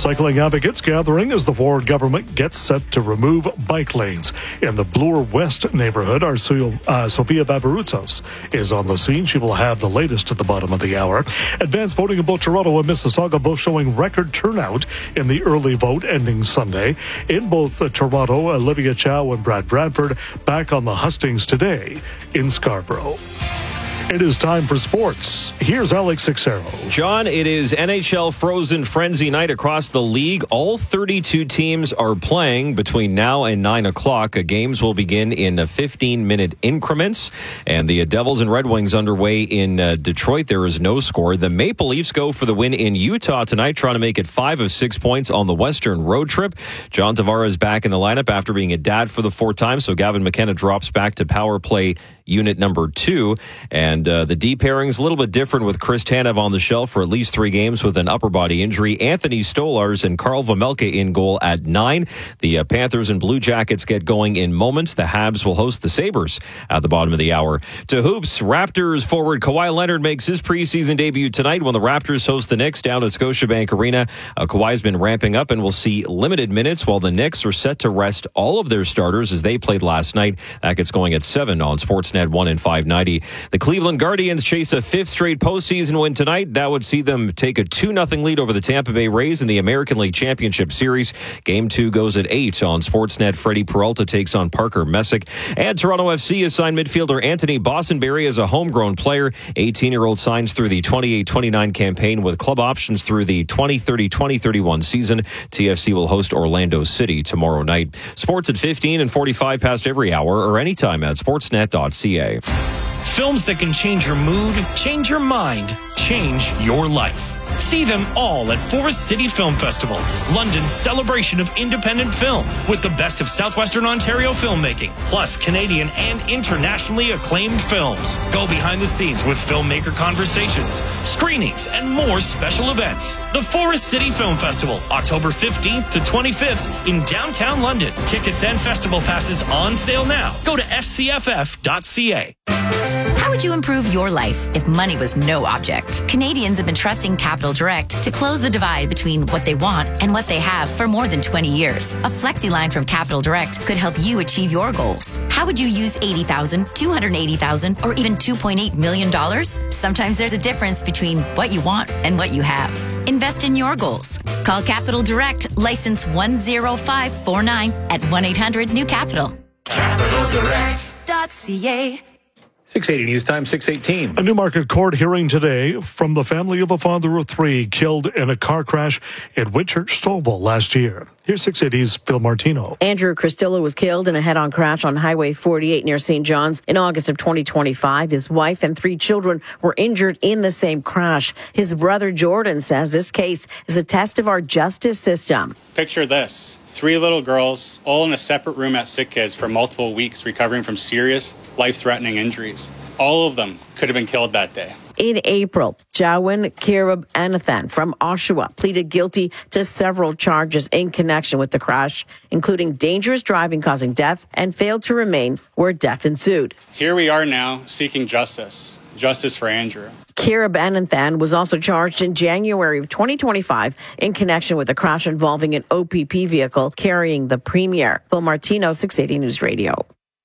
Cycling advocates gathering as the Ford government gets set to remove bike lanes. In the Bloor West neighborhood, our Sofia Bavaruzos is on the scene. She will have the latest at the bottom of the hour. Advanced voting in both Toronto and Mississauga both showing record turnout in the early vote ending Sunday. In both Toronto, Olivia Chow and Brad Bradford back on the hustings today in Scarborough. It is time for sports. Here's Alex Sixero. John, it is NHL Frozen Frenzy night across the league. All 32 teams are playing between now and 9 o'clock. Games will begin in 15-minute increments. And the Devils and Red Wings underway in Detroit. There is no score. The Maple Leafs go for the win in Utah tonight, trying to make it 5 of 6 points on the Western road trip. John Tavares back in the lineup after being a dad for the fourth time. So Gavin McKenna drops back to power play unit number 2. And the D pairing is a little bit different with Chris Tanev on the shelf for at least 3 games with an upper body injury. Anthony Stolarz and Karl Vejmelka in goal at 9. The Panthers and Blue Jackets get going in moments. The Habs will host the Sabres at the bottom of the hour. To hoops, Raptors forward Kawhi Leonard makes his preseason debut tonight when the Raptors host the Knicks down at Scotiabank Arena. Kawhi's been ramping up and will see limited minutes while the Knicks are set to rest all of their starters as they played last night. That gets going at 7 on Sportsnet 1 and 590. The Cleveland Guardians chase a 5th straight postseason win tonight. That would see them take a 2-0 lead over the Tampa Bay Rays in the American League Championship Series. Game 2 goes at 8 on Sportsnet. Freddie Peralta takes on Parker Messick. And Toronto FC has signed midfielder Anthony Bossenberry as a homegrown player. 18-year-old signs through the 28-29 campaign with club options through the 2030-2031 season. TFC will host Orlando City tomorrow night. Sports at 15 and 45 past every hour or anytime at sportsnet.ca. Films that can change your mood, change your mind, change your life. See them all at Forest City Film Festival, London's celebration of independent film, with the best of Southwestern Ontario filmmaking, plus Canadian and internationally acclaimed films. Go behind the scenes with filmmaker conversations, screenings, and more special events. The Forest City Film Festival, October 15th to 25th in downtown London. Tickets and festival passes on sale now. Go to fcff.ca. How would you improve your life if money was no object? Canadians have been trusting Capital Direct to close the divide between what they want and what they have for more than 20 years. A flexi line from Capital Direct could help you achieve your goals. How would you use $80,000, $280,000, or even $2.8 million? Sometimes there's a difference between what you want and what you have. Invest in your goals. Call Capital Direct, license 10549 at 1-800-NEW-CAPITAL. CapitalDirect.ca. 680 News Time, 6:18. A Newmarket court hearing today from the family of a father of 3 killed in a car crash at Whitchurch Stouffville last year. Here's 680's Phil Martino. Andrew Cristillo was killed in a head-on crash on Highway 48 near St. John's in August of 2025. His wife and 3 children were injured in the same crash. His brother Jordan says this case is a test of our justice system. Picture this. 3 little girls, all in a separate room at Sick Kids for multiple weeks, recovering from serious, life-threatening injuries. All of them could have been killed that day. In April, Jawin Kirab Anathan from Oshawa pleaded guilty to several charges in connection with the crash, including dangerous driving causing death, and failed to remain where death ensued. Here we are now seeking justice. Justice for Andrew. Kirab Anathan was also charged in January of 2025 in connection with a crash involving an OPP vehicle carrying the Premier. Phil Martino, 680 News Radio.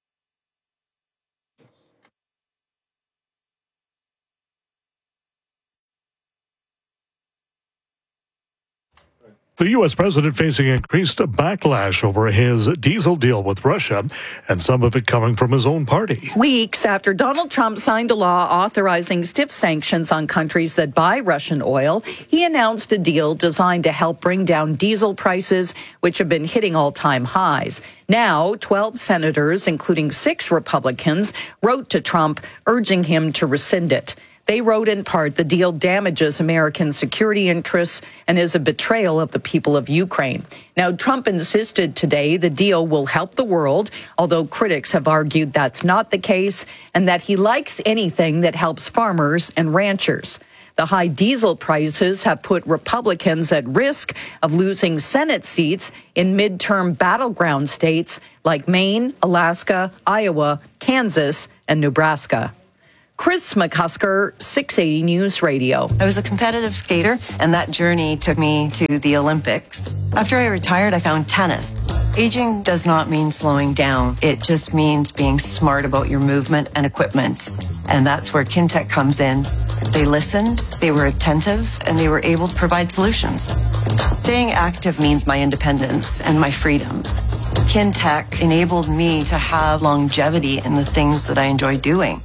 The U.S. president facing increased backlash over his diesel deal with Russia, and some of it coming from his own party. Weeks after Donald Trump signed a law authorizing stiff sanctions on countries that buy Russian oil, he announced a deal designed to help bring down diesel prices, which have been hitting all-time highs. Now, 12 senators, including 6 Republicans, wrote to Trump urging him to rescind it. They wrote in part, the deal damages American security interests and is a betrayal of the people of Ukraine. Now, Trump insisted today the deal will help the world, although critics have argued that's not the case and that he likes anything that helps farmers and ranchers. The high diesel prices have put Republicans at risk of losing Senate seats in midterm battleground states like Maine, Alaska, Iowa, Kansas, and Nebraska. Chris McCusker, 680 News Radio. I was a competitive skater, and that journey took me to the Olympics. After I retired, I found tennis. Aging does not mean slowing down. It just means being smart about your movement and equipment. And that's where Kintec comes in. They listened, they were attentive, and they were able to provide solutions. Staying active means my independence and my freedom. Kintec enabled me to have longevity in the things that I enjoy doing.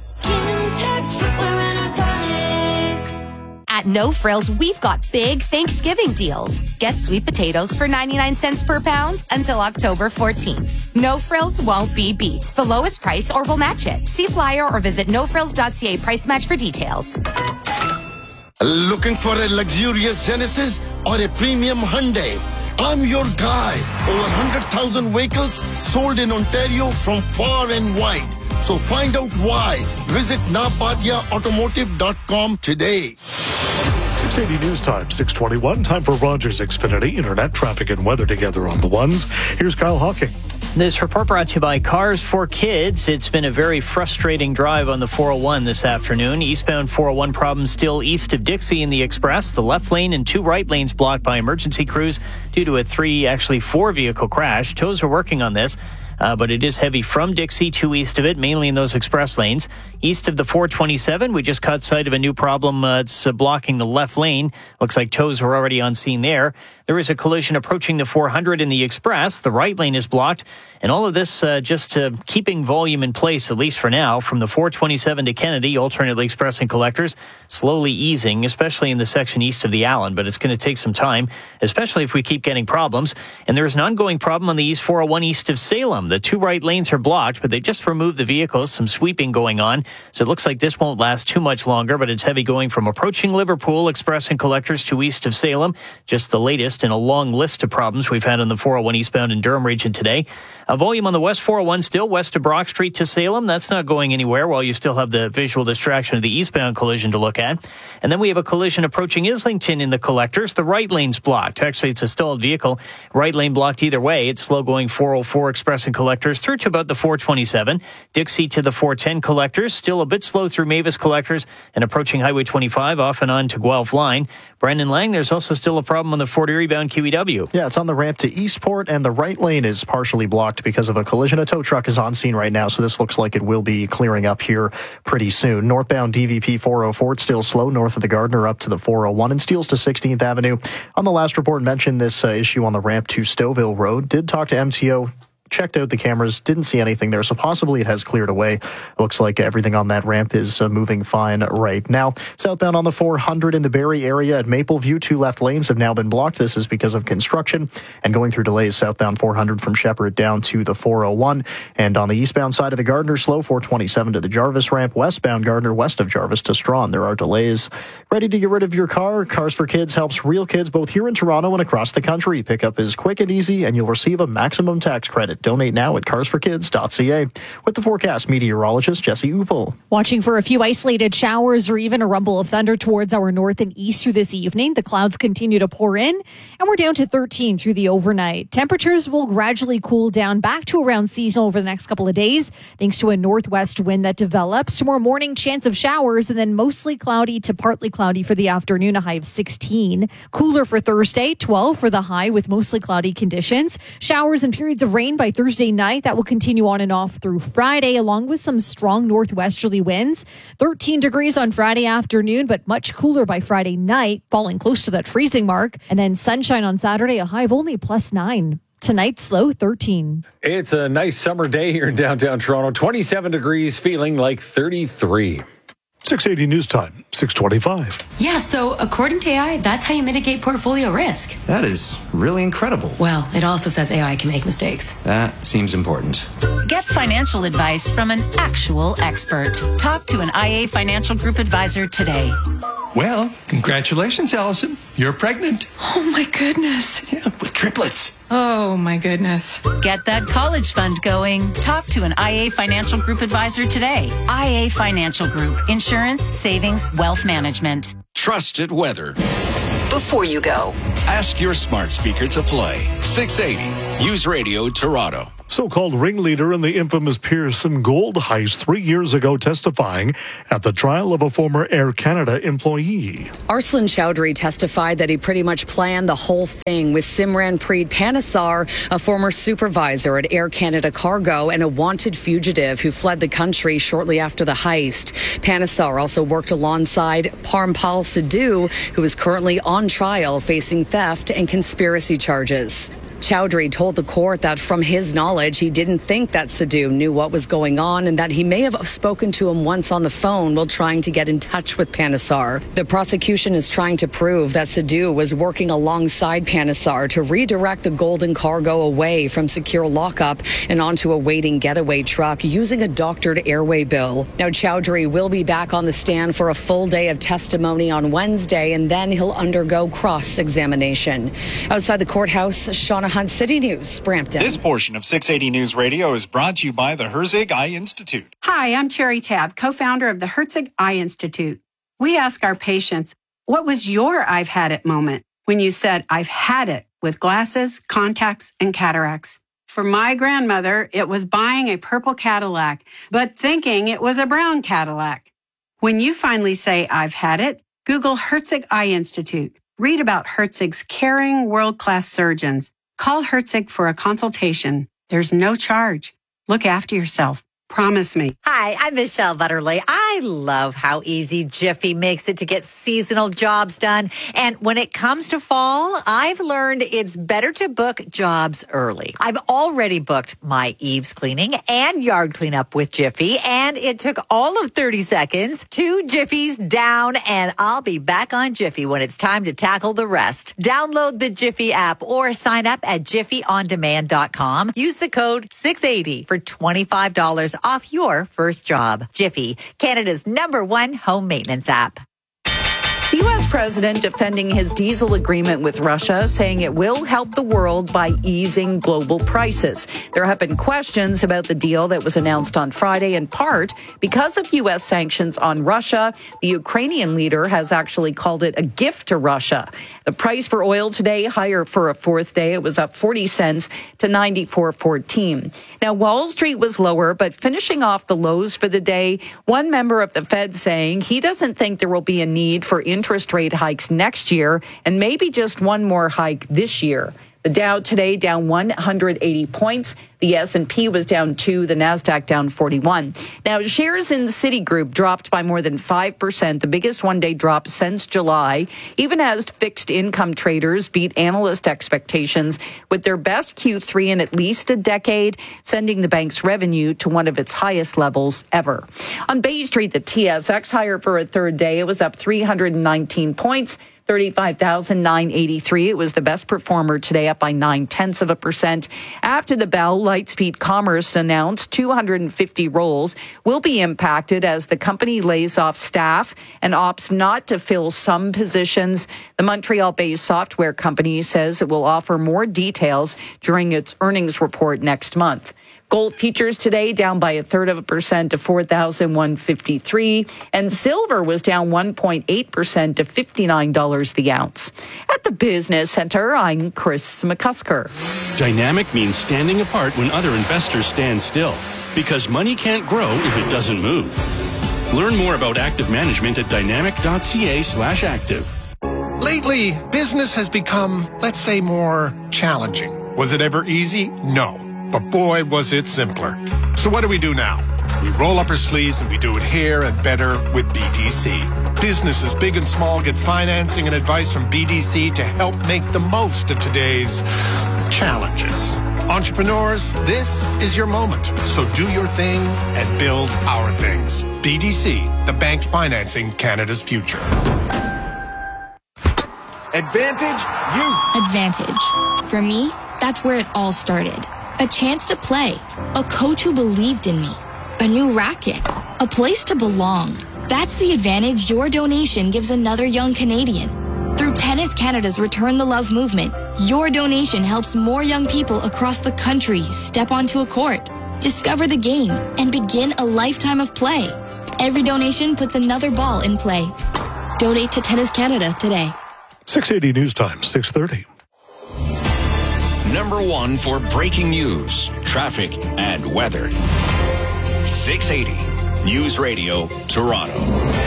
At No Frills, we've got big Thanksgiving deals. Get sweet potatoes for 99 cents per pound until October 14th. No Frills won't be beat. The lowest price or we'll match it. See flyer or visit nofrills.ca price match for details. Looking for a luxurious Genesis or a premium Hyundai? I'm your guy. Over 100,000 vehicles sold in Ontario from far and wide. So find out why. Visit nabadiaautomotive.com today. 680 News Time, 621. Time for Rogers Xfinity Internet traffic and weather together on the ones. Here's Kyle Hawking. This report brought to you by Cars for Kids. It's been a very frustrating drive on the 401 this afternoon. Eastbound 401 problems still east of Dixie in the Express. The left lane and 2 right lanes blocked by emergency crews due to a 4 vehicle crash. Tows are working on this. But it is heavy from Dixie to east of it, mainly in those express lanes. East of the 427, we just caught sight of a new problem. It's blocking the left lane. Looks like tows are already on scene there. There is a collision approaching the 400 in the express. The right lane is blocked. And all of this just keeping volume in place, at least for now, from the 427 to Kennedy, alternately express and collectors, slowly easing, especially in the section east of the Allen. But it's going to take some time, especially if we keep getting problems. And there is an ongoing problem on the East 401 east of Salem. The 2 right lanes are blocked, but they just removed the vehicles, some sweeping going on. So it looks like this won't last too much longer, but it's heavy going from approaching Liverpool, express and collectors to east of Salem. Just the latest in a long list of problems we've had on the 401 eastbound in Durham region today. Volume on the West 401 still west of Brock Street to Salem. That's not going anywhere while you still have the visual distraction of the eastbound collision to look at. And then we have a collision approaching Islington in the collectors. The right lane's blocked. Actually, it's a stalled vehicle. Right lane blocked either way. It's slow going 404 express and collectors through to about the 427. Dixie to the 410 collectors. Still a bit slow through Mavis collectors and approaching Highway 25 off and on to Guelph line. Brandon Lang, there's also still a problem on the Fort Erie bound QEW. Yeah, it's on the ramp to Eastport, and the right lane is partially blocked because of a collision. A tow truck is on scene right now, so this looks like it will be clearing up here pretty soon. Northbound DVP 404, it's still slow north of the Gardner up to the 401 and Steeles to 16th Avenue. On the last report, mentioned this issue on the ramp to Stouffville Road. Did talk to MTO. Checked out the cameras, didn't see anything there, so possibly it has cleared away. Looks like everything on that ramp is moving fine right now. Southbound on the 400 in the Barrie area at Mapleview, 2 left lanes have now been blocked. This is because of construction and going through delays southbound 400 from Shepherd down to the 401. And on the eastbound side of the Gardner, slow 427 to the Jarvis ramp, westbound Gardner west of Jarvis to Strawn. There are delays. Ready to get rid of your car? Cars for Kids helps real kids both here in Toronto and across the country. Pickup is quick and easy, and you'll receive a maximum tax credit. Donate now at carsforkids.ca. With the forecast, meteorologist Jesse Upel. Watching for a few isolated showers or even a rumble of thunder towards our north and east through this evening. The clouds continue to pour in, and we're down to 13 through the overnight. Temperatures will gradually cool down back to around seasonal over the next couple of days, thanks to a northwest wind that develops. Tomorrow morning, chance of showers, and then mostly cloudy to partly cloudy for the afternoon, a high of 16. Cooler for Thursday, 12 for the high with mostly cloudy conditions. Showers and periods of rain by Thursday night. That will continue on and off through Friday, along with some strong northwesterly winds. 13 degrees on Friday afternoon, but much cooler by Friday night, falling close to that freezing mark. And then sunshine on Saturday, a high of only +9. Tonight's low 13. It's a nice summer day here in downtown Toronto. 27 degrees, feeling like 33. 680 News Time, 625. Yeah, so according to AI, that's how you mitigate portfolio risk. That is really incredible. Well, it also says AI can make mistakes. That seems important. Get financial advice from an actual expert. Talk to an IA Financial Group advisor today. Well, congratulations, Allison. You're pregnant. Oh, my goodness. Yeah, with triplets. Oh, my goodness. Get that college fund going. Talk to an IA Financial Group advisor today. IA Financial Group. Insurance, savings, wealth management. Trusted weather. Before you go, ask your smart speaker to play 680 News Radio Toronto. So-called ringleader in the infamous Pearson Gold heist 3 years ago testifying at the trial of a former Air Canada employee. Arslan Chowdhury testified that he pretty much planned the whole thing with Simranpreet Panesar, a former supervisor at Air Canada Cargo and a wanted fugitive who fled the country shortly after the heist. Panesar also worked alongside Parmpal Sidhu, who is currently on trial facing theft and conspiracy charges. Chowdhury told the court that from his knowledge, he didn't think that Sidhu knew what was going on and that he may have spoken to him once on the phone while trying to get in touch with Panesar. The prosecution is trying to prove that Sidhu was working alongside Panesar to redirect the golden cargo away from secure lockup and onto a waiting getaway truck using a doctored airway bill. Now, Chowdhury will be back on the stand for a full day of testimony on Wednesday, and then he'll undergo cross-examination. Outside the courthouse, Shauna Hunt, City News, Brampton. This portion of 680 News Radio is brought to you by the Herzig Eye Institute. Hi, I'm Cherry Tabb, co-founder of the Herzig Eye Institute. We ask our patients, what was your I've had it moment when you said, I've had it with glasses, contacts, and cataracts? For my grandmother, it was buying a purple Cadillac, but thinking it was a brown Cadillac. When you finally say, I've had it, Google Herzig Eye Institute. Read about Herzig's caring, world-class surgeons. Call Herzig for a consultation. There's no charge. Look after yourself. Promise me. Hi, I'm Michelle Butterly. I love how easy Jiffy makes it to get seasonal jobs done. And when it comes to fall, I've learned it's better to book jobs early. I've already booked my eaves cleaning and yard cleanup with Jiffy, and it took all of 30 seconds. 2 Jiffies down, and I'll be back on Jiffy when it's time to tackle the rest. Download the Jiffy app or sign up at jiffyondemand.com. Use the code 680 for $25 off your first job. Jiffy, Canada's #1 home maintenance app. The U.S. president defending his diesel agreement with Russia, saying it will help the world by easing global prices. There have been questions about the deal that was announced on Friday, in part because of U.S. sanctions on Russia. The Ukrainian leader has actually called it a gift to Russia. The price for oil today higher for a fourth day. It was up 40 cents to 94.14. Now, Wall Street was lower, but finishing off the lows for the day, one member of the Fed saying he doesn't think there will be a need for interest rate hikes next year, and maybe just one more hike this year. The Dow today down 180 points. The S&P was down 2, the Nasdaq down 41. Now, shares in Citigroup dropped by more than 5%, the biggest one-day drop since July, even as fixed income traders beat analyst expectations with their best Q3 in at least a decade, sending the bank's revenue to one of its highest levels ever. On Bay Street, the TSX higher for a third day. It was up 319 points. 35,983. It was the best performer today, up by 0.9%. After the bell, Lightspeed Commerce announced 250 roles will be impacted as the company lays off staff and opts not to fill some positions. The Montreal-based software company says it will offer more details during its earnings report next month. Gold futures today down by 0.33% to $4,153, and silver was down 1.8% to $59 the ounce. At the Business Center, I'm Chris McCusker. Dynamic means standing apart when other investors stand still, because money can't grow if it doesn't move. Learn more about active management at dynamic.ca/active. Lately, business has become, let's say, more challenging. Was it ever easy? No. But boy, was it simpler. So what do we do now? We roll up our sleeves and we do it here and better with BDC. Businesses big and small get financing and advice from BDC to help make the most of today's challenges. Entrepreneurs, this is your moment. So do your thing and build our things. BDC, the bank financing Canada's future. Advantage you. Advantage. For me, that's where it all started. A chance to play, a coach who believed in me, a new racket, a place to belong. That's the advantage your donation gives another young Canadian. Through Tennis Canada's Return the Love movement, your donation helps more young people across the country step onto a court, discover the game, and begin a lifetime of play. Every donation puts another ball in play. Donate to Tennis Canada today. 680 News Time, 6:30. #1 for breaking news, traffic, and weather. 680 News Radio, Toronto.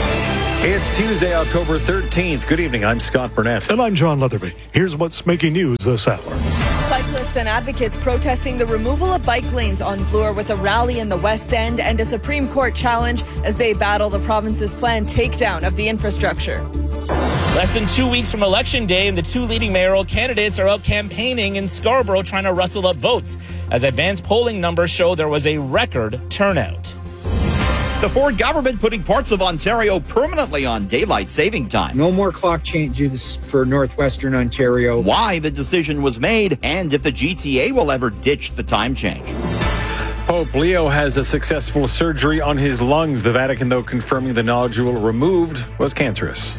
It's Tuesday, October 13th. Good evening. I'm Scott Burnett. And I'm John Leatherby. Here's what's making news this hour. Cyclists and advocates protesting the removal of bike lanes on Bloor with a rally in the West End and a Supreme Court challenge as they battle the province's planned takedown of the infrastructure. Less than 2 weeks from Election Day, and the two leading mayoral candidates are out campaigning in Scarborough trying to rustle up votes, as advanced polling numbers show there was a record turnout. The Ford government putting parts of Ontario permanently on daylight saving time. No more clock changes for northwestern Ontario. Why the decision was made, and if the GTA will ever ditch the time change. Pope Leo has a successful surgery on his lungs. The Vatican, though, confirming the nodule removed was cancerous.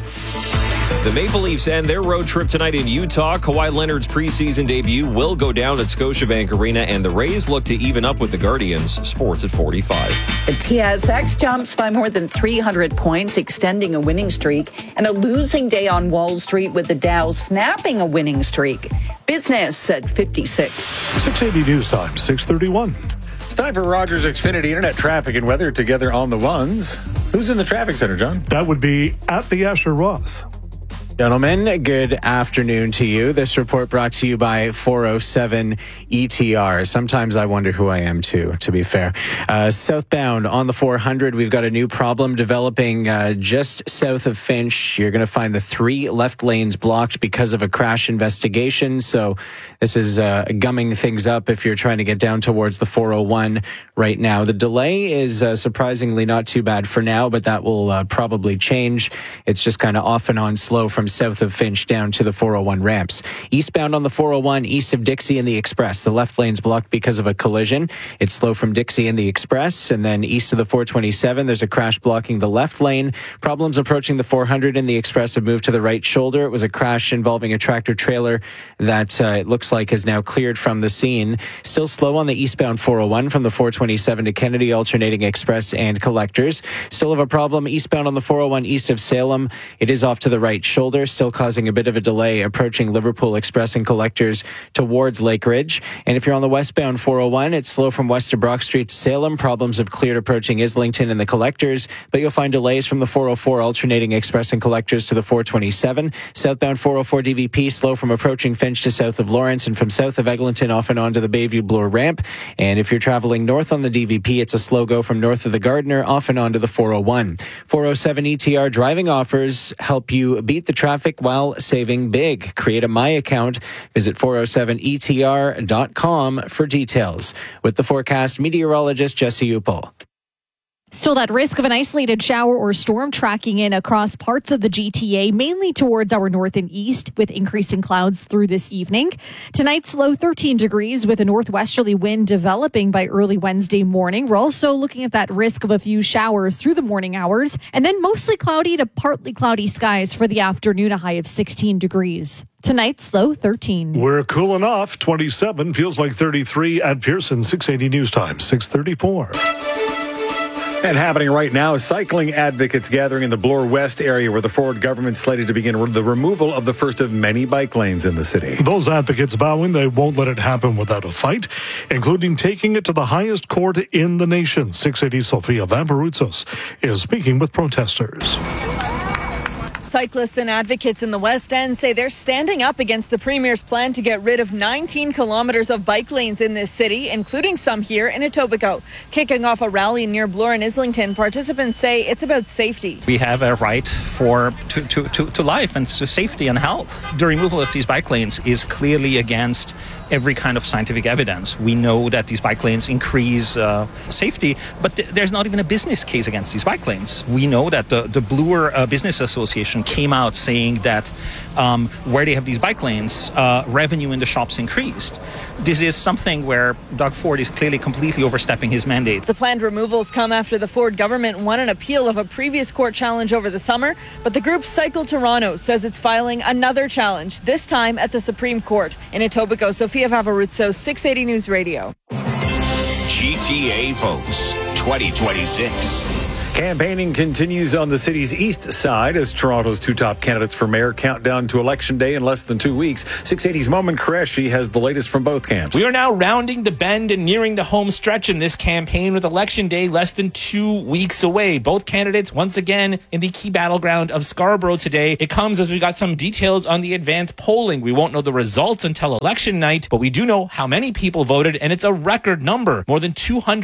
The Maple Leafs end their road trip tonight in Utah. Kawhi Leonard's preseason debut will go down at Scotiabank Arena, and the Rays look to even up with the Guardians. Sports at 45. The TSX jumps by more than 300 points, extending a winning streak, and a losing day on Wall Street with the Dow snapping a winning streak. Business at 56. 680 News Time, 6:31. It's time for Rogers Xfinity Internet traffic and weather together on the ones. Who's in the traffic center, John? That would be at the Asher Roth. Gentlemen, good afternoon to you. This report brought to you by 407 ETR. Sometimes I wonder who I am too, to be fair. Southbound on the 400, we've got a new problem developing just south of Finch. You're going to find the 3 left lanes blocked because of a crash investigation. So this is gumming things up if you're trying to get down towards the 401 right now. The delay is surprisingly not too bad for now, but that will probably change. It's just kind of off and on slow from south of Finch down to the 401 ramps. Eastbound on the 401, east of Dixie and the Express. The left lane's blocked because of a collision. It's slow from Dixie and the Express. And then east of the 427, there's a crash blocking the left lane. Problems approaching the 400 and the Express have moved to the right shoulder. It was a crash involving a tractor trailer that it looks like is now cleared from the scene. Still slow on the eastbound 401 from the 427 to Kennedy, alternating Express and Collectors. Still have a problem eastbound on the 401 east of Salem. It is off to the right shoulder, still causing a bit of a delay approaching Liverpool Express and Collectors towards Lake Ridge. And if you're on the westbound 401, it's slow from west of Brock Street to Salem. Problems have cleared approaching Islington and the Collectors, but you'll find delays from the 404 alternating Express and Collectors to the 427. Southbound 404 DVP slow from approaching Finch to south of Lawrence, and from south of Eglinton off and on to the Bayview Bloor ramp. And if you're traveling north on the DVP, it's a slow go from north of the Gardiner off and on to the 401. 407 ETR driving offers help you beat the traffic while saving big. Create a My account. Visit 407etr.com for details. With the forecast, meteorologist Jesse Upel. Still that risk of an isolated shower or storm tracking in across parts of the GTA, mainly towards our north and east, with increasing clouds through this evening. Tonight's low 13 degrees with a northwesterly wind developing by early Wednesday morning. We're also looking at that risk of a few showers through the morning hours, and then mostly cloudy to partly cloudy skies for the afternoon, a high of 16 degrees. Tonight's low 13. We're cooling off. 27 feels like 33 at Pearson. 680 News Time, 634. And happening right now, cycling advocates gathering in the Bloor West area where the Ford government slated to begin the removal of the first of many bike lanes in the city. Those advocates vowing they won't let it happen without a fight, including taking it to the highest court in the nation. 680 Sofia Vamparoutsos is speaking with protesters. Cyclists and advocates in the West End say they're standing up against the Premier's plan to get rid of 19 kilometers of bike lanes in this city, including some here in Etobicoke. Kicking off a rally near Bloor and Islington, participants say it's about safety. We have a right to life and to safety and health. The removal of these bike lanes is clearly against every kind of scientific evidence. We know that these bike lanes increase safety, but there's not even a business case against these bike lanes. We know that the Bloor Business Association came out saying that where they have these bike lanes, revenue in the shops increased. This is something where Doug Ford is clearly completely overstepping his mandate. The planned removals come after the Ford government won an appeal of a previous court challenge over the summer, but the group Cycle Toronto says it's filing another challenge, this time at the Supreme Court. In Etobicoke, Sofia Vamparoutsos, 680 News Radio. GTA votes 2026. Campaigning continues on the city's east side as Toronto's two top candidates for mayor count down to Election Day in less than 2 weeks. 680's Momin Qureshi has the latest from both camps. We are now rounding the bend and nearing the home stretch in this campaign with Election Day less than 2 weeks away. Both candidates once again in the key battleground of Scarborough today. It comes as we got some details on the advanced polling. We won't know the results until election night, but we do know how many people voted, and it's a record number. More than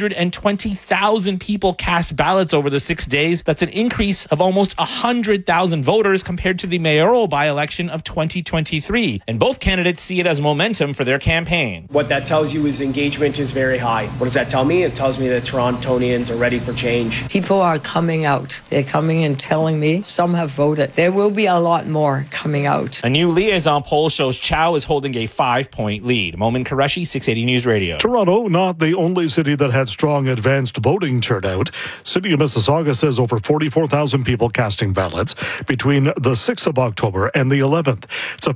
220,000 people cast ballots over the 6 days. That's an increase of almost 100,000 voters compared to the mayoral by-election of 2023. And both candidates see it as momentum for their campaign. What that tells you is engagement is very high. What does that tell me? It tells me that Torontonians are ready for change. People are coming out. They're coming and telling me some have voted. There will be a lot more coming out. A new liaison poll shows Chow is holding a 5-point lead. Momin Qureshi, 680 News Radio. Toronto, not the only city that had strong advanced voting turnout. City of Mississauga says over 44,000 people casting ballots between the 6th of October and the 11th. It's a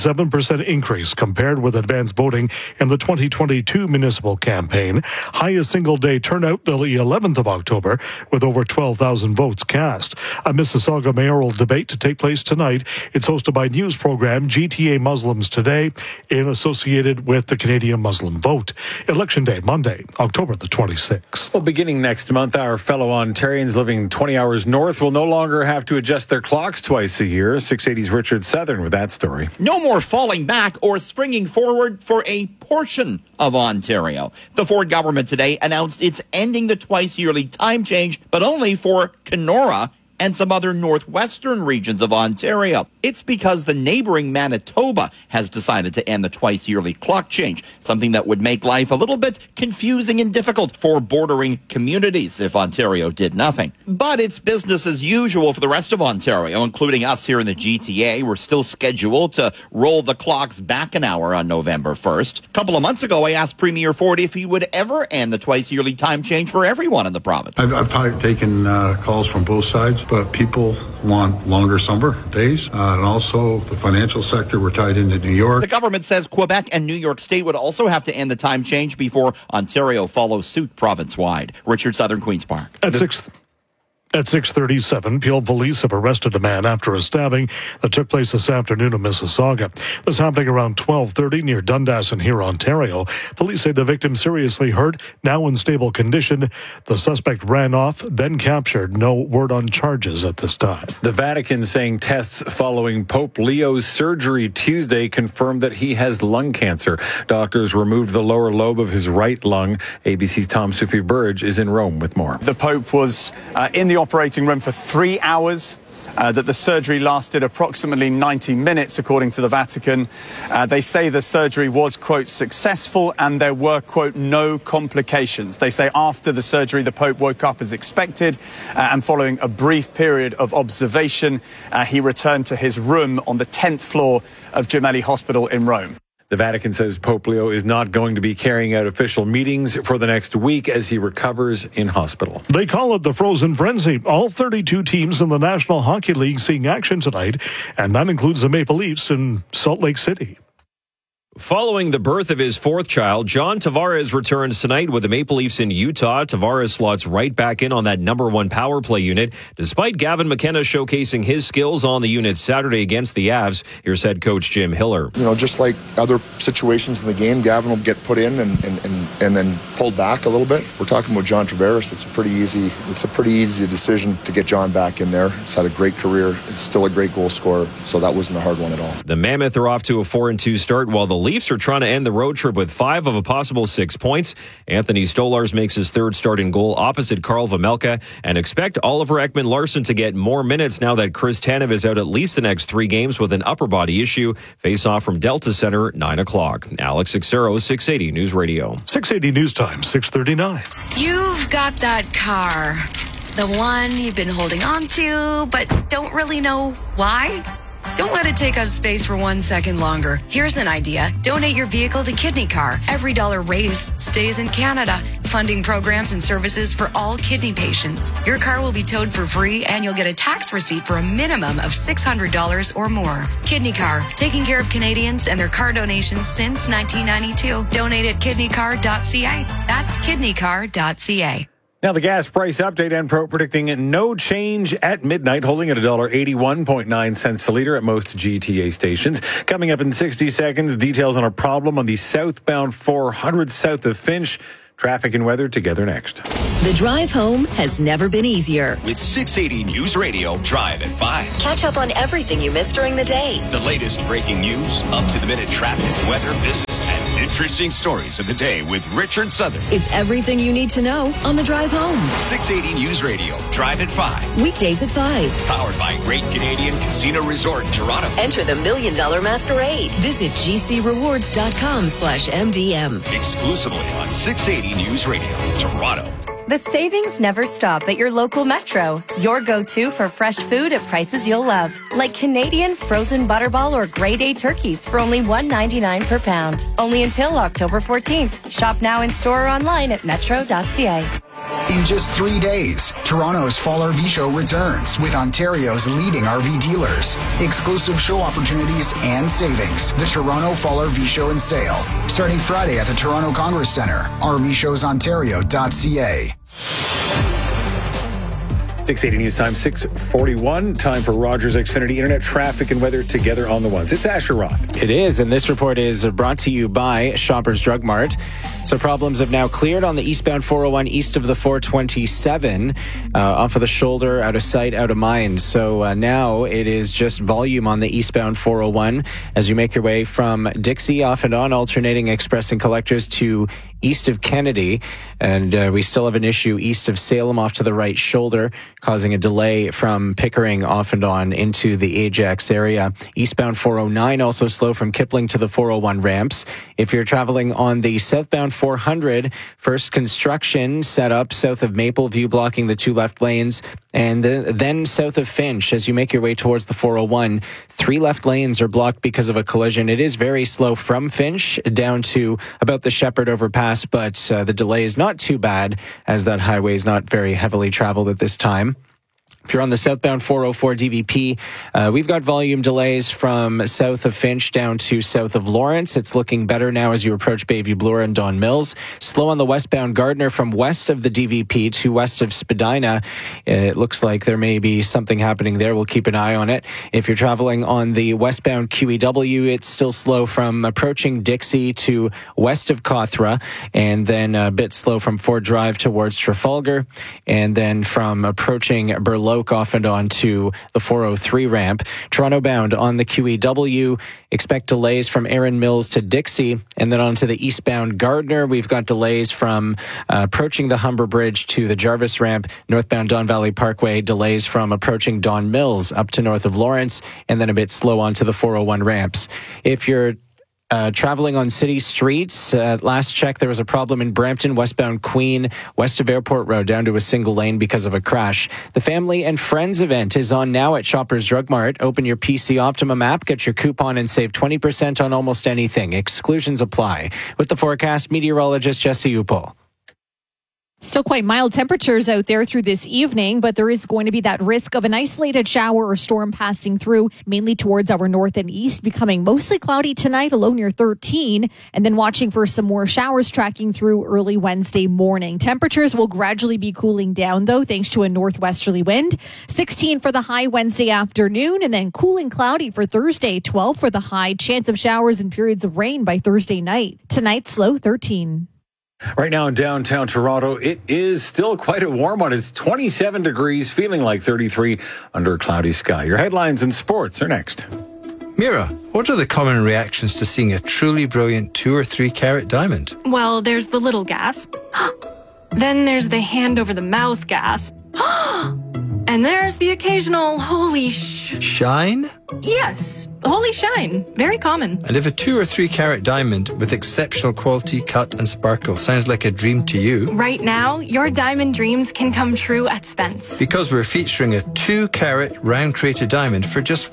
57% increase compared with advanced voting in the 2022 municipal campaign. Highest single-day turnout the 11th of October with over 12,000 votes cast. A Mississauga mayoral debate to take place tonight. It's hosted by news program GTA Muslims Today and associated with the Canadian Muslim Vote. Election Day, Monday, October the 26th. Well, beginning next month, our fellow Ontarians living 20 hours north will no longer have to adjust their clocks twice a year. 680's Richard Southern with that story. No more falling back or springing forward for a portion of Ontario. The Ford government today announced it's ending the twice-yearly time change, but only for Kenora and some other northwestern regions of Ontario. It's because the neighboring Manitoba has decided to end the twice-yearly clock change, something that would make life a little bit confusing and difficult for bordering communities if Ontario did nothing. But it's business as usual for the rest of Ontario, including us here in the GTA. We're still scheduled to roll the clocks back an hour on November 1st. A couple of months ago, I asked Premier Ford if he would ever end the twice-yearly time change for everyone in the province. I've taken calls from both sides. But people want longer summer days. And also the financial sector, we're tied into New York. The government says Quebec and New York State would also have to end the time change before Ontario follows suit province-wide. Richard Southern, Queen's Park. At 6:37, Peel police have arrested a man after a stabbing that took place this afternoon in Mississauga. This happening around 12:30 near Dundas in here, Ontario. Police say the victim seriously hurt, now in stable condition. The suspect ran off, then captured. No word on charges at this time. The Vatican saying tests following Pope Leo's surgery Tuesday confirmed that he has lung cancer. Doctors removed the lower lobe of his right lung. ABC's Tom Sufi-Burge is in Rome with more. The Pope was in the operating room for 3 hours. That the surgery lasted approximately 90 minutes, according to the Vatican. They say the surgery was, quote, successful and there were, quote, no complications. They say after the surgery, the Pope woke up as expected and following a brief period of observation, he returned to his room on the 10th floor of Gemelli Hospital in Rome. The Vatican says Pope Leo is not going to be carrying out official meetings for the next week as he recovers in hospital. They call it the Frozen Frenzy. All 32 teams in the National Hockey League seeing action tonight, and that includes the Maple Leafs in Salt Lake City. Following the birth of his fourth child, John Tavares returns tonight with the Maple Leafs in Utah. Tavares slots right back in on that number one power play unit, despite Gavin McKenna showcasing his skills on the unit Saturday against the Avs. Here's head coach Jim Hiller. You know, just like other situations in the game, Gavin will get put in and then pulled back a little bit. We're talking about John Tavares. It's a pretty easy decision to get John back in there. He's had a great career. He's still a great goal scorer, so that wasn't a hard one at all. The Mammoth are off to a 4-2 start, while the Leafs are trying to end the road trip with 5 of a possible 6 points. Anthony Stolarz makes his third start in goal opposite Carl Vejmelka, and expect Oliver Ekman-Larsson to get more minutes now that Chris Tanev is out at least the next 3 games with an upper body issue. Face off from Delta Center, 9 o'clock. Alex Xero, 680 News Radio. 680 News Time, 6:39. You've got that car. The one you've been holding on to, but don't really know why? Don't let it take up space for 1 second longer. Here's an idea. Donate your vehicle to Kidney Car. Every dollar raised stays in Canada, funding programs and services for all kidney patients. Your car will be towed for free, and you'll get a tax receipt for a minimum of $600 or more. Kidney Car, taking care of Canadians and their car donations since 1992. Donate at kidneycar.ca. That's kidneycar.ca. Now the gas price update, Enpro predicting no change at midnight, holding at $1.81.9 a liter at most GTA stations. Coming up in 60 seconds, details on a problem on the southbound 400 south of Finch. Traffic and weather together next. The drive home has never been easier. With 680 News Radio, Drive at 5. Catch up on everything you missed during the day. The latest breaking news, up-to-the-minute traffic, weather, business, and interesting stories of the day with Richard Southern. It's everything you need to know on the drive home. 680 News Radio, Drive at 5. Weekdays at 5. Powered by Great Canadian Casino Resort in Toronto. Enter the $1 Million Masquerade. Visit gcrewards.com/MDM. Exclusively on 680 News Radio, Toronto. The savings never stop at your local Metro. Your go-to for fresh food at prices you'll love. Like Canadian frozen butterball or grade A turkeys for only $1.99 per pound. Only until October 14th. Shop now in store or online at metro.ca. In just 3 days, Toronto's Fall RV Show returns with Ontario's leading RV dealers. Exclusive show opportunities and savings. The Toronto Fall RV Show and Sale. Starting Friday at the Toronto Congress Centre. RVShowsOntario.ca. 680 News Time, 6:41. Time for Rogers Xfinity Internet traffic and weather together on the ones. It's Asher Roth. It is, and this report is brought to you by Shoppers Drug Mart. So problems have now cleared on the eastbound 401 east of the 427, off of the shoulder, out of sight, out of mind. So now it is just volume on the eastbound 401 as you make your way from Dixie off and on, alternating express and collectors to east of Kennedy. And we still have an issue east of Salem off to the right shoulder, causing a delay from Pickering off and on into the Ajax area. Eastbound 409 also slow from Kipling to the 401 ramps. If you're traveling on the southbound 400, first construction set up south of Mapleview, blocking the two left lanes, and then south of Finch as you make your way towards the 401. 3 left lanes are blocked because of a collision. It is very slow from Finch down to about the Shepherd overpass, but the delay is not too bad as that highway is not very heavily traveled at this time. If you're on the southbound 404 DVP, we've got volume delays from south of Finch down to south of Lawrence. It's looking better now as you approach Bayview Bloor and Don Mills. Slow on the westbound Gardner from west of the DVP to west of Spadina. It looks like there may be something happening there. We'll keep an eye on it. If you're traveling on the westbound QEW, it's still slow from approaching Dixie to west of Cawthra, and then a bit slow from Ford Drive towards Trafalgar, and then from approaching Burloak off and on to the 403 ramp. Toronto bound on the QEW, expect delays from Erin Mills to Dixie, and then onto the eastbound Gardner. We've got delays from approaching the Humber Bridge to the Jarvis ramp. Northbound Don Valley Parkway, delays from approaching Don Mills up to north of Lawrence, and then a bit slow onto the 401 ramps. If you're traveling on city streets, last check there was a problem in Brampton, westbound Queen, west of Airport Road, down to a single lane because of a crash. The Family and Friends event is on now at Shoppers Drug Mart. Open your PC Optimum app, get your coupon, and save 20% on almost anything. Exclusions apply. With the forecast, meteorologist Jesse Upol. Still quite mild temperatures out there through this evening, but there is going to be that risk of an isolated shower or storm passing through, mainly towards our north and east, becoming mostly cloudy tonight, a low near 13, and then watching for some more showers tracking through early Wednesday morning. Temperatures will gradually be cooling down, though, thanks to a northwesterly wind. 16 for the high Wednesday afternoon, and then cool and cloudy for Thursday, 12 for the high. Chance of showers and periods of rain by Thursday night. Tonight's low 13. Right now in downtown Toronto, it is still quite a warm one. It's 27 degrees, feeling like 33 under a cloudy sky. Your headlines and sports are next. Mira, what are the common reactions to seeing a truly brilliant 2 or 3 carat diamond? Well, there's the little gasp. Then there's the hand over the mouth gasp. And there's the occasional holy shine? Yes, holy shine. Very common. And if a 2 or 3 carat diamond with exceptional quality, cut and sparkle sounds like a dream to you, right now, your diamond dreams can come true at Spence. Because we're featuring a 2 carat round crated diamond for just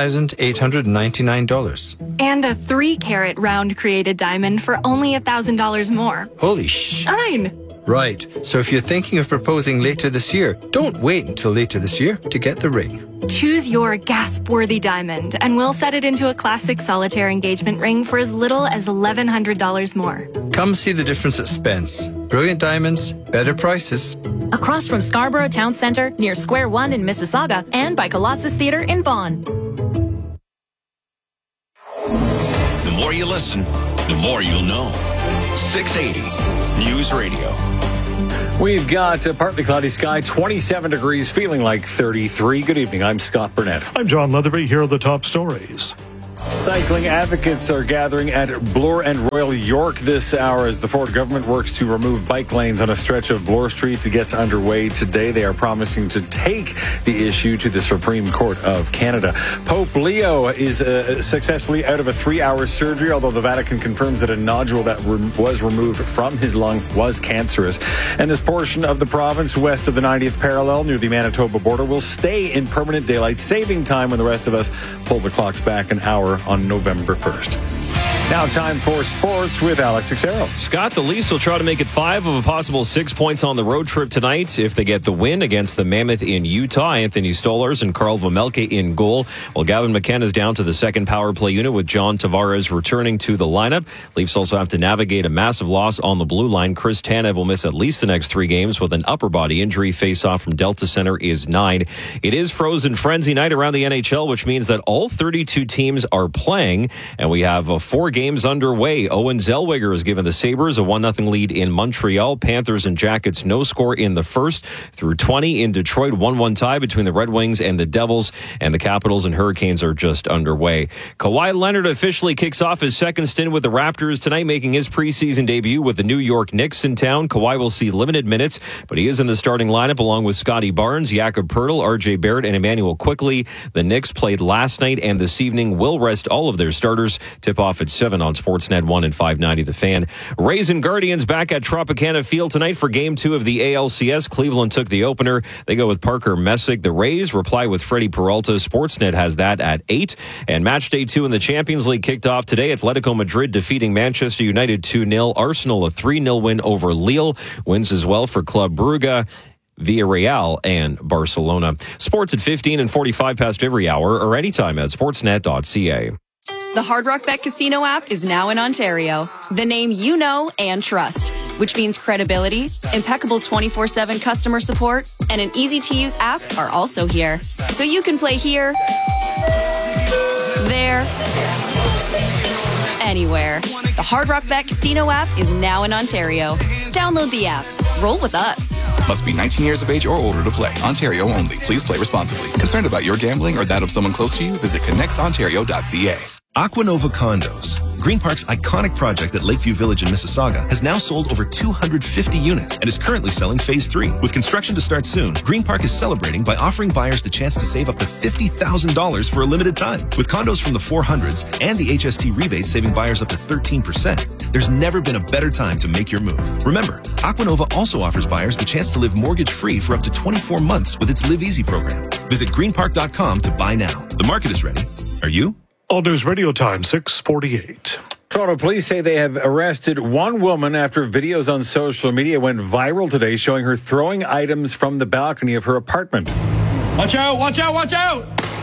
$1,899. And a 3 carat round created diamond for only $1,000 more. Holy shine. Right, so if you're thinking of proposing later this year, don't wait until later this year to get the ring. Choose your gasp-worthy diamond, and we'll set it into a classic solitaire engagement ring for as little as $1,100 more. Come see the difference at Spence. Brilliant diamonds, better prices. across from Scarborough Town Centre near Square One in Mississauga, and by Colossus Theatre in Vaughan. The more you listen, the more you'll know. 680 News Radio. We've got a partly cloudy sky, 27 degrees, feeling like 33. Good evening. I'm Scott Burnett. I'm John Leatherby. Here are the top stories. Cycling advocates are gathering at Bloor and Royal York this hour as the Ford government works to remove bike lanes on a stretch of Bloor Street that gets underway today. They are promising to take the issue to the Supreme Court of Canada. Pope Leo is successfully out of a 3-hour surgery, although the Vatican confirms that a nodule that was removed from his lung was cancerous. And this portion of the province west of the 90th parallel near the Manitoba border will stay in permanent daylight saving time when the rest of us pull the clocks back an hour on November 1st. Now time for sports with Alex Xero. Scott, the Leafs will try to make it 5 of a possible 6 points on the road trip tonight if they get the win against the Mammoth in Utah. Anthony Stolarz and Carl Vejmelka in goal. While Gavin McKenna is down to the second power play unit with John Tavares returning to the lineup. Leafs also have to navigate a massive loss on the blue line. Chris Tanev will miss at least the next 3 games with an upper body injury. Face-off from Delta Center is 9. It is Frozen Frenzy night around the NHL, which means that all 32 teams are playing, and we have 4 games underway. Owen Zellweger has given the Sabres a 1-0 lead in Montreal. Panthers and Jackets no score in the first through 20 in Detroit. 1-1 tie between the Red Wings and the Devils, and the Capitals and Hurricanes are just underway. Kawhi Leonard officially kicks off his second stint with the Raptors tonight, making his preseason debut with the New York Knicks in town. Kawhi will see limited minutes, but he is in the starting lineup along with Scotty Barnes, Jakob Poeltl, RJ Barrett, and Emmanuel Quickley. The Knicks played last night and this evening will rest all of their starters. Tip off at 7 on Sportsnet 1 and 590 The Fan. Rays and Guardians back at Tropicana Field tonight for Game 2 of the ALCS. Cleveland took the opener. They go with Parker Messick. The Rays reply with Freddie Peralta. Sportsnet has that at 8. And match day 2 in the Champions League kicked off today. Atletico Madrid defeating Manchester United 2-0. Arsenal a 3-0 win over Lille. Wins as well for Club Brugge, Villarreal, and Barcelona. Sports at 15 and 45 past every hour or anytime at sportsnet.ca. The Hard Rock Bet Casino app is now in Ontario. The name you know and trust, which means credibility, impeccable 24/7 customer support, and an easy-to-use app are also here. So you can play here, there, anywhere. The Hard Rock Bet Casino app is now in Ontario. Download the app. Roll with us. Must be 19 years of age or older to play. Ontario only. Please play responsibly. Concerned about your gambling or that of someone close to you? Visit connectsontario.ca. Aquanova Condos, Green Park's iconic project at Lakeview Village in Mississauga, has now sold over 250 units and is currently selling Phase 3. With construction to start soon, Green Park is celebrating by offering buyers the chance to save up to $50,000 for a limited time. With condos from the 400s and the HST rebate saving buyers up to 13%, there's never been a better time to make your move. Remember, Aquanova also offers buyers the chance to live mortgage-free for up to 24 months with its Live Easy program. Visit greenpark.com to buy now. The market is ready. Are you? All News Radio Time, 6:48. Toronto police say they have arrested one woman after videos on social media went viral today showing her throwing items from the balcony of her apartment. Watch out, watch out, watch out!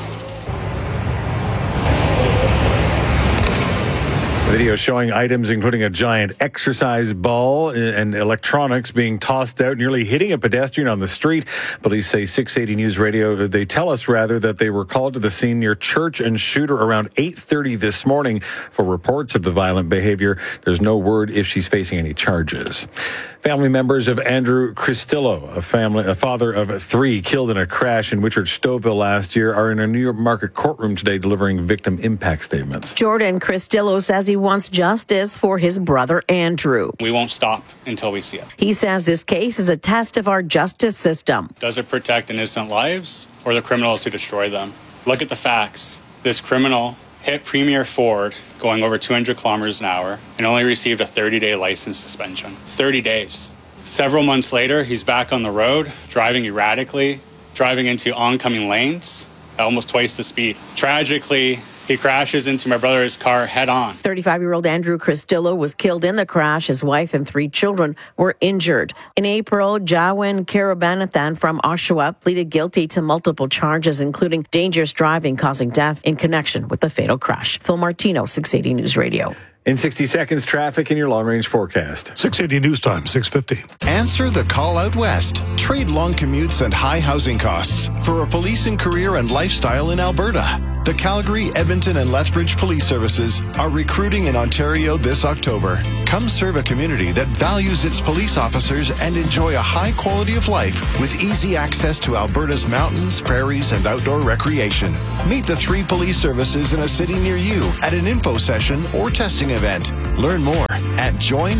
Video showing items including a giant exercise ball and electronics being tossed out, nearly hitting a pedestrian on the street. Police say 680 News Radio, they tell us rather that they were called to the scene near Church and Shooter around 8:30 this morning for reports of the violent behavior. There's no word if she's facing any charges. Family members of Andrew Cristillo, a father of 3 killed in a crash in Wichert Stouffville last year, are in a New York Market courtroom today delivering victim impact statements. Jordan Cristillo says he wants justice for his brother Andrew. We won't stop until we see it. He says this case is a test of our justice system. Does it protect innocent lives or the criminals who destroy them? Look at the facts. This criminal hit Premier Ford going over 200 kilometers an hour and only received a 30-day license suspension. 30 days. Several months later, he's back on the road, driving erratically, driving into oncoming lanes at almost twice the speed. Tragically, he crashes into my brother's car head on. 35-year-old Andrew Cristillo was killed in the crash. His wife and 3 children were injured. In April, Jawin Karabanathan from Oshawa pleaded guilty to multiple charges, including dangerous driving causing death in connection with the fatal crash. Phil Martino, 680 News Radio. In 60 seconds, traffic in your long-range forecast. 680 News Time, 6:50. Answer the call out west. Trade long commutes and high housing costs for a policing career and lifestyle in Alberta. The Calgary, Edmonton, and Lethbridge Police Services are recruiting in Ontario this October. Come serve a community that values its police officers and enjoy a high quality of life with easy access to Alberta's mountains, prairies, and outdoor recreation. Meet the 3 police services in a city near you at an info session or testing event. Learn more at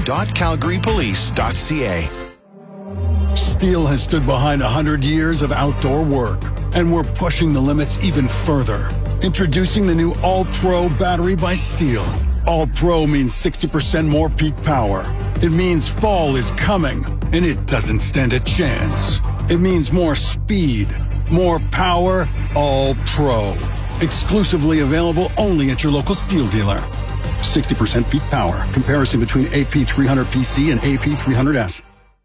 join.calgarypolice.ca. Steel has stood behind 100 years of outdoor work, and we're pushing the limits even further. Introducing the new All-Pro battery by Steel. All-Pro means 60% more peak power. It means fall is coming, and it doesn't stand a chance. It means more speed, more power, All-Pro. Exclusively available only at your local Steel dealer. 60% peak power. Comparison between AP300PC and AP300S.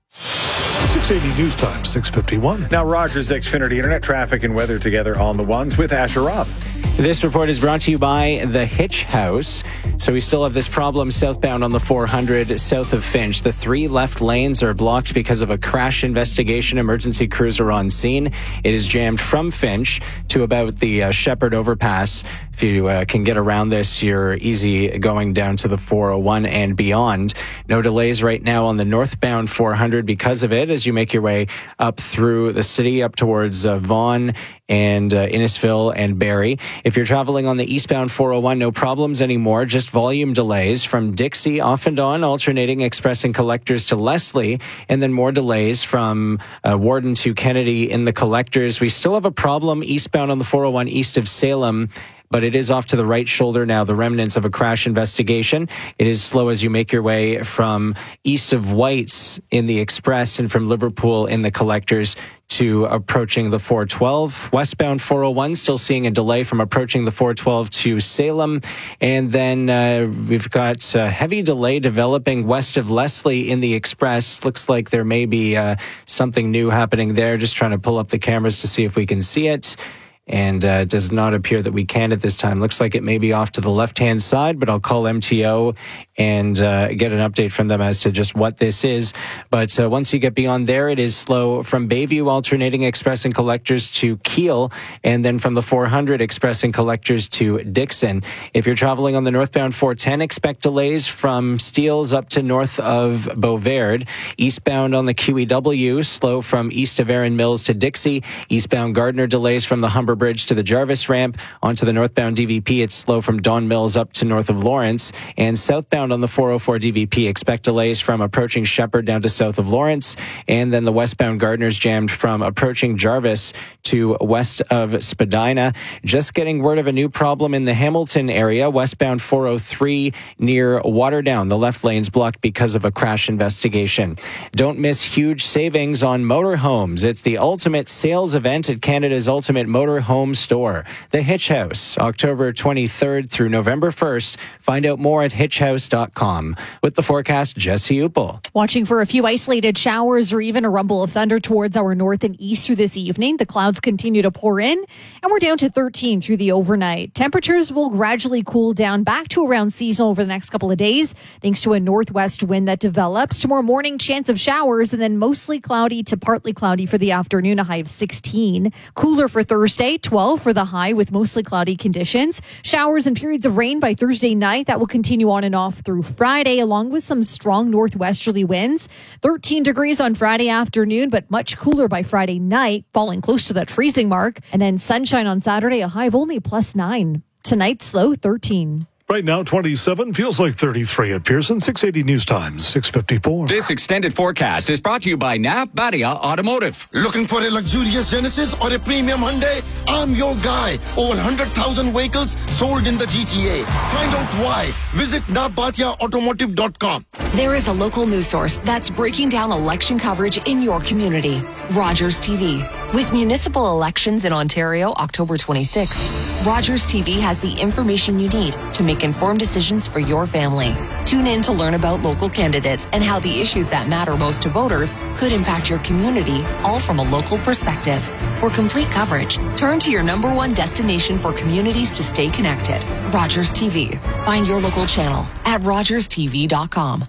680 News Time, 6:51. Now Rogers Xfinity Internet traffic and weather together on the ones with Asher Robb. This report is brought to you by the Hitch House. So we still have this problem southbound on the 400 south of Finch. The 3 left lanes are blocked because of a crash investigation. Emergency crews are on scene. It is jammed from Finch to about the Shepherd overpass. If you can get around this, you're easy going down to the 401 and beyond. No delays right now on the northbound 400 because of it as you make your way up through the city, up towards Vaughan and Innisfil and Barrie. If you're traveling on the eastbound 401, no problems anymore, just volume delays from Dixie off and on, alternating express and collectors to Leslie, and then more delays from Warden to Kennedy in the collectors. We still have a problem eastbound on the 401 east of Salem, but it is off to the right shoulder now, the remnants of a crash investigation. It is slow as you make your way from east of White's in the express and from Liverpool in the collectors to approaching the 412. Westbound 401, still seeing a delay from approaching the 412 to Salem. And then we've got a heavy delay developing west of Leslie in the express. Looks like there may be something new happening there. Just trying to pull up the cameras to see if we can see it. And it does not appear that we can at this time. Looks like it may be off to the left-hand side, but I'll call MTO and get an update from them as to just what this is. But once you get beyond there, it is slow from Bayview, alternating express and collectors to Keele, and then from the 400 express and collectors to Dixon. If you're traveling on the northbound 410, expect delays from Steeles up to north of Beauvard. Eastbound on the QEW, slow from east of Erin Mills to Dixie. Eastbound Gardner, delays from the Humber Bridge to the Jarvis ramp. Onto the northbound DVP, it's slow from Don Mills up to north of Lawrence. And southbound on the 404 DVP, expect delays from approaching Shepherd down to south of Lawrence. And then the westbound Gardner's jammed from approaching Jarvis to west of Spadina. Just getting word of a new problem in the Hamilton area, westbound 403 near Waterdown. The left lane's blocked because of a crash investigation. Don't miss huge savings on motorhomes. It's the ultimate sales event at Canada's Ultimate Motorhome Store, the Hitch House, October 23rd through November 1st. Find out more at hitchhouse.com. With the forecast, Jesse Upel. Watching for a few isolated showers or even a rumble of thunder towards our north and east through this evening. The clouds continue to pour in, and we're down to 13 through the overnight. Temperatures will gradually cool down back to around seasonal over the next couple of days, thanks to a northwest wind that develops. Tomorrow morning, chance of showers, and then mostly cloudy to partly cloudy for the afternoon, a high of 16. Cooler for Thursday, 12 for the high with mostly cloudy conditions. Showers and periods of rain by Thursday night. That will continue on and off through Friday, along with some strong northwesterly winds. 13 degrees on Friday afternoon, but much cooler by Friday night, falling close to that freezing mark. And then sunshine on Saturday, a high of only +9. Tonight's low 13. Right now, 27, feels like 33 at Pearson. 680 News Time, 6:54. This extended forecast is brought to you by Nav Badia Automotive. Looking for a luxurious Genesis or a premium Hyundai? I'm your guy. Over 100,000 vehicles sold in the GTA. Find out why. Visit navbatiaautomotive.com. There is a local news source that's breaking down election coverage in your community. Rogers TV. With municipal elections in Ontario October 26th, Rogers TV has the information you need to make informed decisions for your family. Tune in to learn about local candidates and how the issues that matter most to voters could impact your community, all from a local perspective. For complete coverage, turn to your #1 destination for communities to stay connected. Rogers TV. Find your local channel at rogerstv.com.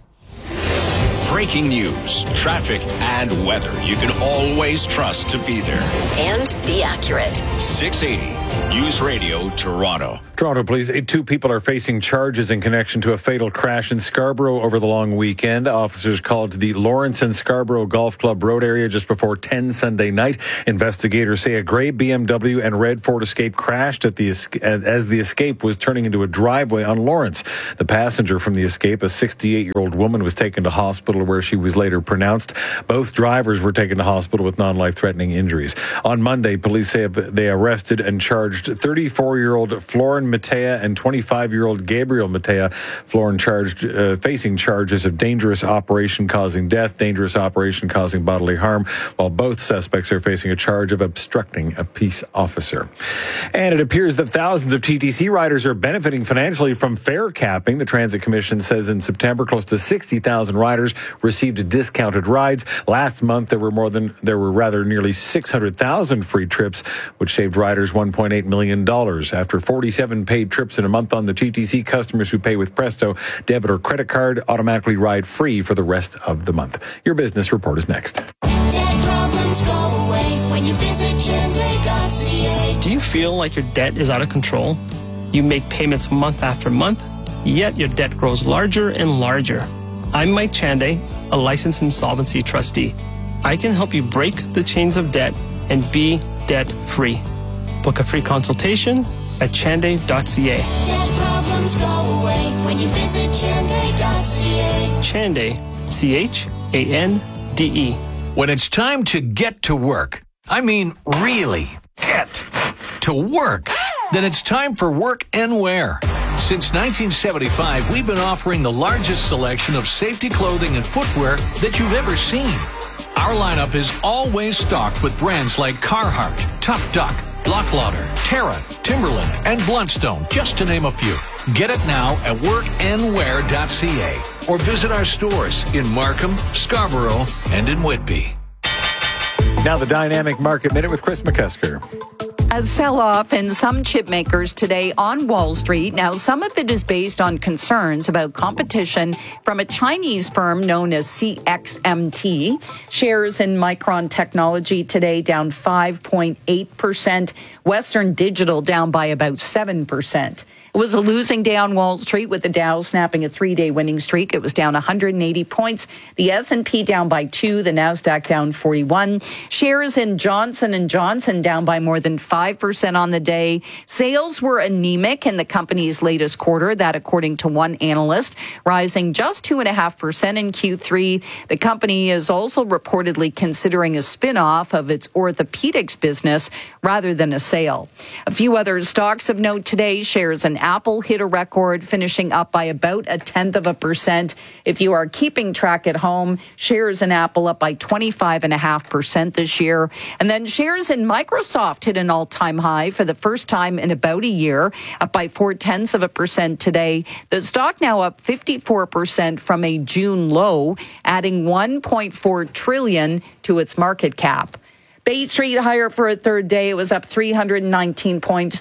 Breaking news, traffic, and weather you can always trust to be there. And be accurate. 680 News Radio Toronto. Toronto police, 2 people are facing charges in connection to a fatal crash in Scarborough over the long weekend. Officers called to the Lawrence and Scarborough Golf Club Road area just before 10 Sunday night. Investigators say a grey BMW and red Ford Escape crashed as the Escape was turning into a driveway on Lawrence. The passenger from the Escape, a 68-year-old woman, was taken to hospital where she was later pronounced. Both drivers were taken to hospital with non-life-threatening injuries. On Monday, police say they arrested and charged 34-year-old Florin Matea and 25-year-old Gabriel Matea. Florin facing charges of dangerous operation causing death, dangerous operation causing bodily harm, while both suspects are facing a charge of obstructing a peace officer. And it appears that thousands of TTC riders are benefiting financially from fare capping. The Transit Commission says in September, close to 60,000 riders received discounted rides. Last month, there were nearly 600,000 free trips, which saved riders $1.8 million. After 47 paid trips in a month on the TTC, customers who pay with Presto debit or credit card automatically ride free for the rest of the month. Your business report is next. Debt problems go away when you visit Chande.ca. Do you feel like your debt is out of control? You make payments month after month, yet your debt grows larger and larger. I'm Mike Chande, a licensed insolvency trustee. I can help you break the chains of debt and be debt-free. Book a free consultation at chande.ca. Debt problems go away when you visit Chande.ca. Chande, C-H-A-N-D-E. When it's time to get to work, I mean really get to work, then it's time for Work and Wear. Since 1975, we've been offering the largest selection of safety clothing and footwear that you've ever seen. Our lineup is always stocked with brands like Carhartt, Tough Duck, Blocklauder, Terra, Timberland, and Bluntstone, just to name a few. Get it now at workandwear.ca or visit our stores in Markham, Scarborough, and in Whitby. Now the Dynamic Market Minute with Chris McCusker. A sell-off in some chip makers today on Wall Street. Now, some of it is based on concerns about competition from a Chinese firm known as CXMT. Shares in Micron Technology today down 5.8%. Western Digital down by about 7%. It was a losing day on Wall Street with the Dow snapping a 3-day winning streak. It was down 180 points. The S&P down by 2, the Nasdaq down 41. Shares in Johnson & Johnson down by more than 5% on the day. Sales were anemic in the company's latest quarter, that according to one analyst, rising just 2.5% in Q3. The company is also reportedly considering a spin-off of its orthopedics business rather than a sale. A few other stocks of note today. Shares in Apple hit a record, finishing up by about 0.1%. If you are keeping track at home, shares in Apple up by 25.5% this year. And then shares in Microsoft hit an all-time high for the first time in about a year, up by 0.4% today. The stock now up 54% from a June low, adding $1.4 trillion to its market cap. Bay Street higher for a third day. It was up 319 points,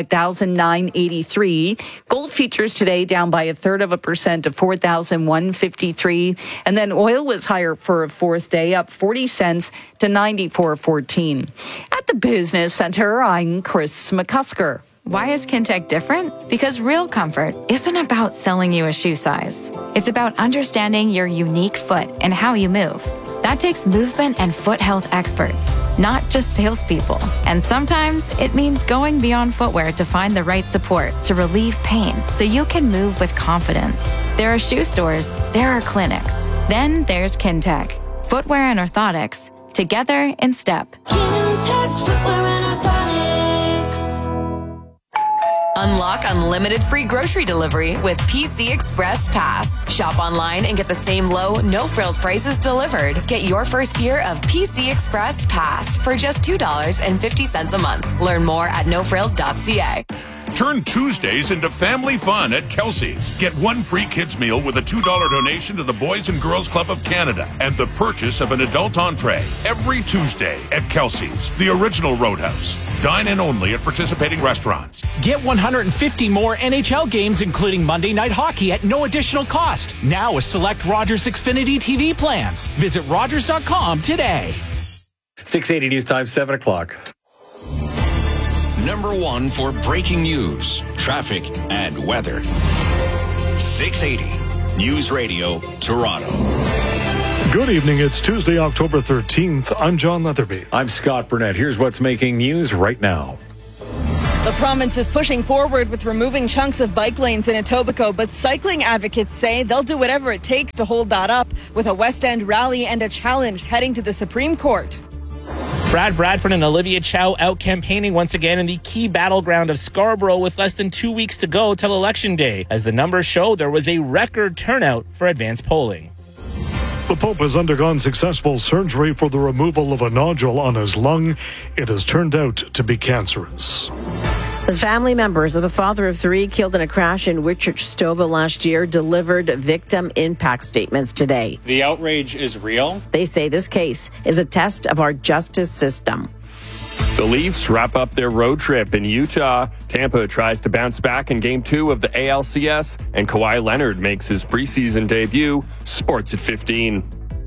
35,983. Gold futures today down by 0.33% to 4,153. And then oil was higher for a fourth day, up 40 cents to 94.14. At the Business Center, I'm Chris McCusker. Why is Kintec different? Because real comfort isn't about selling you a shoe size. It's about understanding your unique foot and how you move. That takes movement and foot health experts, not just salespeople. And sometimes it means going beyond footwear to find the right support to relieve pain so you can move with confidence. There are shoe stores, there are clinics. Then there's Kintec. Footwear and orthotics, together in step. Kintec Footwear and Orthotics. Unlock unlimited free grocery delivery with PC Express Pass. Shop online and get the same low, no-frills prices delivered. Get your first year of PC Express Pass for just $2.50 a month. Learn more at nofrills.ca. Turn Tuesdays into family fun at Kelsey's. Get one free kids meal with a $2 donation to the Boys and Girls Club of Canada and the purchase of an adult entree every Tuesday at Kelsey's, the original Roadhouse. Dine in only at participating restaurants. Get 150 more NHL games, including Monday Night Hockey, at no additional cost. Now with select Rogers Xfinity TV plans. Visit Rogers.com today. 6:80 News Time, 7 o'clock. Number one for breaking news, traffic, and weather. 680 News Radio, Toronto. Good evening. It's Tuesday, October 13th. I'm John Leatherby. I'm Scott Burnett. Here's what's making news right now. The province is pushing forward with removing chunks of bike lanes in Etobicoke, but cycling advocates say they'll do whatever it takes to hold that up, with a West End rally and a challenge heading to the Supreme Court. Brad Bradford and Olivia Chow out campaigning once again in the key battleground of Scarborough with less than 2 weeks to go till Election Day. As the numbers show, there was a record turnout for advanced polling. The Pope has undergone successful surgery for the removal of a nodule on his lung. It has turned out to be cancerous. The family members of the father of three killed in a crash in Whitchurch Stouffville last year delivered victim impact statements today. The outrage is real. They say this case is a test of our justice system. The Leafs wrap up their road trip in Utah. Tampa tries to bounce back in Game 2 of the ALCS, and Kawhi Leonard makes his preseason debut. Sports at 15.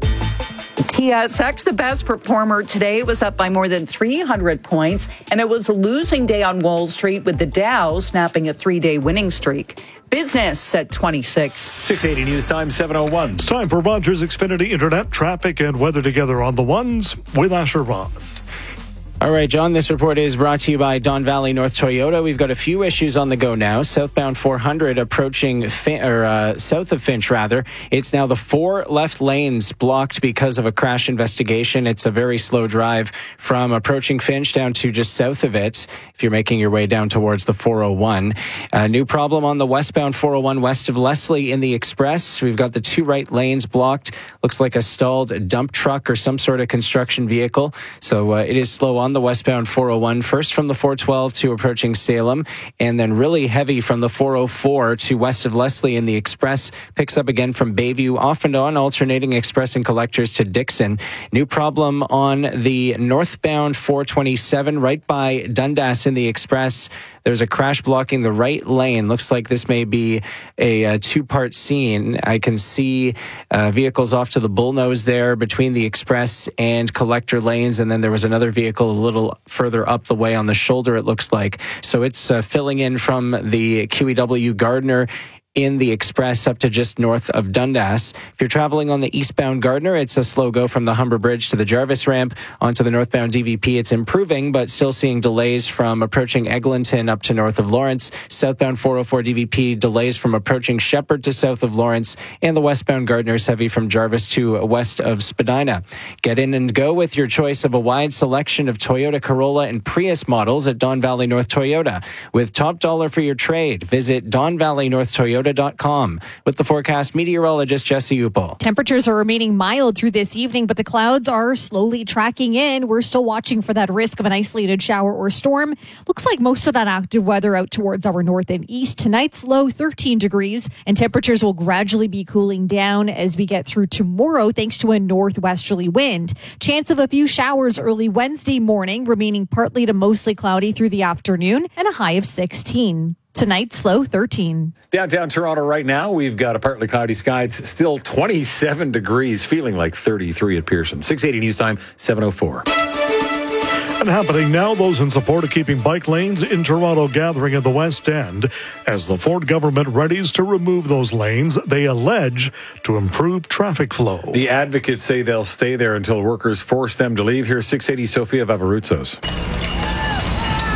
TSX, the best performer today, was up by more than 300 points, and it was a losing day on Wall Street with the Dow snapping a 3-day winning streak. Business at 26. 680 News Time, 7:01. It's time for Rogers Xfinity Internet traffic and weather together on the ones with Asher Roth. All right, John, this report is brought to you by Don Valley North Toyota. We've got a few issues on the go now. Southbound 400 approaching south of Finch, rather. It's now the 4 left lanes blocked because of a crash investigation. It's a very slow drive from approaching Finch down to just south of it if you're making your way down towards the 401. A new problem on the westbound 401 west of Leslie in the Express. We've got the 2 right lanes blocked. Looks like a stalled dump truck or some sort of construction vehicle. So it is slow on the westbound 401, first from the 412 to approaching Salem, and then really heavy from the 404 to west of Leslie in the Express. Picks up again from Bayview, off and on, alternating Express and Collectors to Dixon. New problem on the northbound 427, right by Dundas in the Express. There's a crash blocking the right lane. Looks like this may be a 2-part scene. I can see vehicles off to the bullnose there between the Express and Collector lanes, and then there was another vehicle a little further up the way on the shoulder, it looks like. So it's filling in from the QEW Gardner in the Express up to just north of Dundas. If you're traveling on the eastbound Gardner, it's a slow go from the Humber Bridge to the Jarvis ramp. Onto the northbound DVP, it's improving, but still seeing delays from approaching Eglinton up to north of Lawrence. Southbound 404 DVP, delays from approaching Shepherd to south of Lawrence. And the westbound Gardner is heavy from Jarvis to west of Spadina. Get in and go with your choice of a wide selection of Toyota Corolla and Prius models at Don Valley North Toyota. With top dollar for your trade, visit Don Valley North Toyota. With the forecast, meteorologist Jesse Upel. Temperatures are remaining mild through this evening, but the clouds are slowly tracking in. We're still watching for that risk of an isolated shower or storm. Looks like most of that active weather out towards our north and east. Tonight's low 13 degrees, and temperatures will gradually be cooling down as we get through tomorrow thanks to a northwesterly wind. Chance of a few showers early Wednesday morning, remaining partly to mostly cloudy through the afternoon, and a high of 16. Tonight's low 13. Downtown Toronto right now, we've got a partly cloudy sky. It's still 27 degrees, feeling like 33 at Pearson. 680 News Time, 7:04. And happening now, those in support of keeping bike lanes in Toronto gathering at the West End as the Ford government readies to remove those lanes, they allege, to improve traffic flow. The advocates say they'll stay there until workers force them to leave. Here's 680 Sophia Vavarutsos.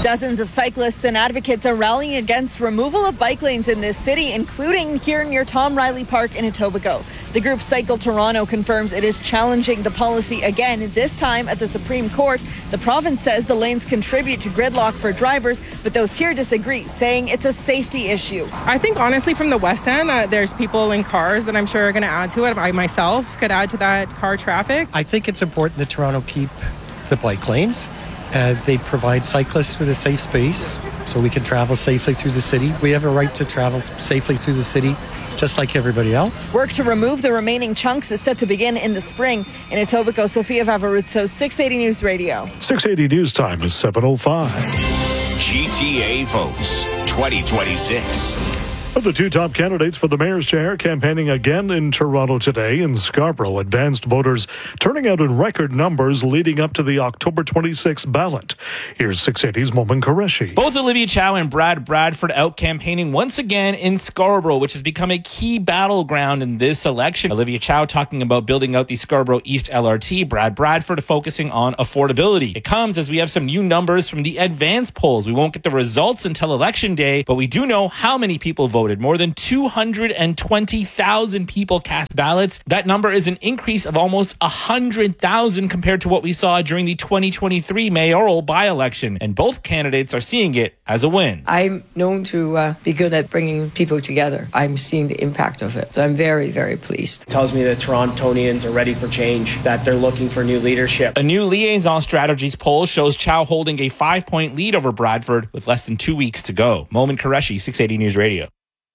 Dozens of cyclists and advocates are rallying against removal of bike lanes in this city, including here near Tom Riley Park in Etobicoke. The group Cycle Toronto confirms it is challenging the policy again, this time at the Supreme Court. The province says the lanes contribute to gridlock for drivers, but those here disagree, saying it's a safety issue. I think honestly from the West End, there's people in cars that I'm sure are going to add to it. I myself could add to that car traffic. I think it's important that Toronto keep the bike lanes. They provide cyclists with a safe space so we can travel safely through the city. We have a right to travel safely through the city, just like everybody else. Work to remove the remaining chunks is set to begin in the spring. In Etobicoke, Sofia Vavaruzzo, 680 News Radio. 680 News Time is 7:05. GTA votes 2026. The two top candidates for the mayor's chair campaigning again in Toronto today. In Scarborough, advanced voters turning out in record numbers leading up to the October 26th ballot. Here's 680's Momin Qureshi. Both Olivia Chow and Brad Bradford out campaigning once again in Scarborough, which has become a key battleground in this election. Olivia Chow talking about building out the Scarborough East LRT, Brad Bradford focusing on affordability. It comes as we have some new numbers from the advanced polls. We won't get the results until Election Day, but we do know how many people voted. More than 220,000 people cast ballots. That number is an increase of almost 100,000 compared to what we saw during the 2023 mayoral by-election. And both candidates are seeing it as a win. I'm known to be good at bringing people together. I'm seeing the impact of it. So I'm very, very pleased. It tells me that Torontonians are ready for change, that they're looking for new leadership. A new Liaison Strategies poll shows Chow holding a 5-point lead over Bradford with less than 2 weeks to go. Momin Qureshi, 680 News Radio.